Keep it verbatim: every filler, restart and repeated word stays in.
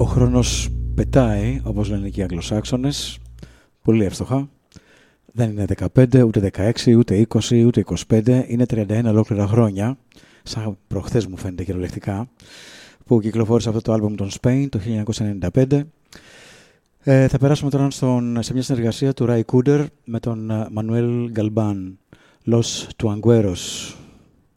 χρόνος πετάει, όπως λένε και οι Αγγλοσάξονες, πολύ εύστοχα. Δεν είναι δεκαπέντε, ούτε δεκαέξι, ούτε είκοσι, ούτε είκοσι πέντε, είναι τριάντα ένα ολόκληρα χρόνια, σαν προχθές μου φαίνεται κυριολεκτικά, που κυκλοφόρησε αυτό το άλμπουμ των Spain το χίλια εννιακόσια ενενήντα πέντε. Ε, θα περάσουμε τώρα στον, σε μια συνεργασία του Ray Cooder με τον Manuel Galban, Los Tuangueros.